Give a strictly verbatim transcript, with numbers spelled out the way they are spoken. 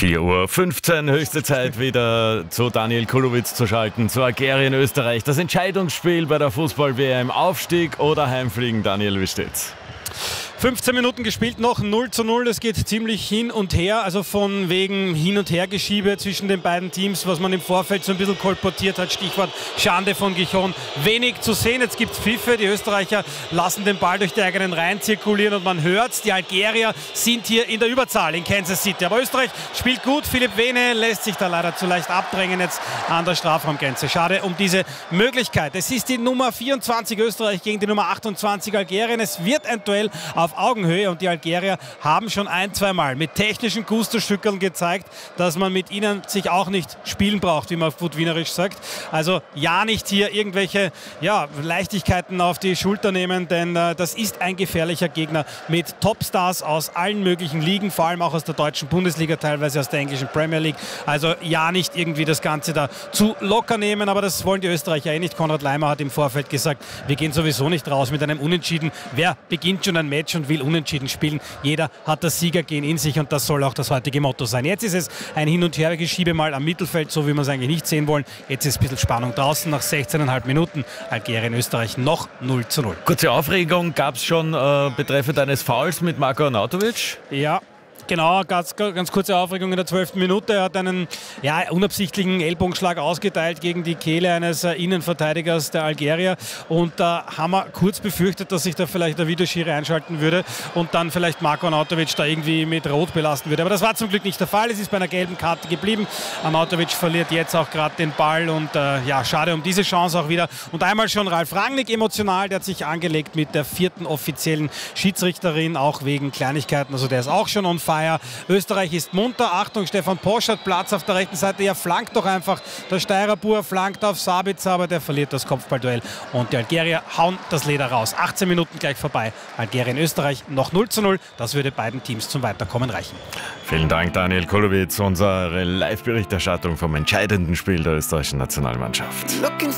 vier Uhr fünfzehn, höchste Zeit wieder zu Daniel Kulowitz zu schalten, zu Algerien Österreich. Das Entscheidungsspiel bei der Fußball-W M, Aufstieg oder Heimfliegen. Daniel, wie steht's? fünfzehn Minuten gespielt noch, null zu null, das geht ziemlich hin und her, also von wegen Hin- und Hergeschiebe zwischen den beiden Teams, was man im Vorfeld so ein bisschen kolportiert hat, Stichwort Schande von Gijon, wenig zu sehen. Jetzt gibt es Pfiffe, die Österreicher lassen den Ball durch die eigenen Reihen zirkulieren und man hört's, die Algerier sind hier in der Überzahl in Kansas City, aber Österreich spielt gut, Philipp Vene lässt sich da leider zu leicht abdrängen jetzt an der Strafraumgrenze. Schade um diese Möglichkeit. Es ist die Nummer vierundzwanzig Österreich gegen die Nummer achtundzwanzig Algerien, es wird ein Duell auf Augenhöhe und die Algerier haben schon ein, zwei Mal mit technischen Gusto-Stückeln gezeigt, dass man mit ihnen sich auch nicht spielen braucht, wie man auf gut Wienerisch sagt. Also ja, nicht hier irgendwelche ja, Leichtigkeiten auf die Schulter nehmen, denn äh, das ist ein gefährlicher Gegner mit Topstars aus allen möglichen Ligen, vor allem auch aus der deutschen Bundesliga, teilweise aus der englischen Premier League. Also ja, nicht irgendwie das Ganze da zu locker nehmen, aber das wollen die Österreicher eh nicht. Konrad Leimer hat im Vorfeld gesagt, wir gehen sowieso nicht raus mit einem Unentschieden. Wer beginnt schon ein Match und will unentschieden spielen? Jeder hat das Siegergehen in sich und das soll auch das heutige Motto sein. Jetzt ist es ein Hin- und Hergeschiebe mal am Mittelfeld, so wie wir es eigentlich nicht sehen wollen. Jetzt ist ein bisschen Spannung draußen nach sechzehneinhalb Minuten. Algerien, Österreich noch null zu null. Kurze Aufregung gab es schon äh, betreffend eines Fouls mit Marko Arnautovic? Ja. Genau, ganz, ganz kurze Aufregung in der zwölften Minute. Er hat einen ja, unabsichtlichen Ellbogenschlag ausgeteilt gegen die Kehle eines äh, Innenverteidigers der Algerier. Und da äh, haben wir kurz befürchtet, dass sich da vielleicht der Videoschiri einschalten würde und dann vielleicht Marko Arnautovic da irgendwie mit Rot belasten würde. Aber das war zum Glück nicht der Fall. Es ist bei einer gelben Karte geblieben. Arnautovic verliert jetzt auch gerade den Ball und äh, ja, schade um diese Chance auch wieder. Und einmal schon Ralf Rangnick emotional, der hat sich angelegt mit der vierten offiziellen Schiedsrichterin, auch wegen Kleinigkeiten. Also der ist auch schon on fire. Österreich ist munter. Achtung, Stefan Posch hat Platz auf der rechten Seite. Er flankt doch einfach. Der Steirer Bur flankt auf Sabitzer, aber der verliert das Kopfballduell. Und die Algerier hauen das Leder raus. achtzehn Minuten gleich vorbei. Algerien, Österreich noch null zu null. Das würde beiden Teams zum Weiterkommen reichen. Vielen Dank, Daniel Kulowitz, unsere Live-Berichterstattung vom entscheidenden Spiel der österreichischen Nationalmannschaft.